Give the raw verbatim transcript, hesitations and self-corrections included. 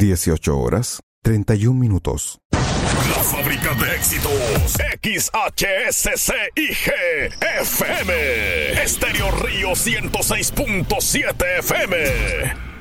dieciocho horas, treinta y un minutos. La fábrica de éxitos, X H S C I G F M, Estéreo Río ciento seis punto siete F M.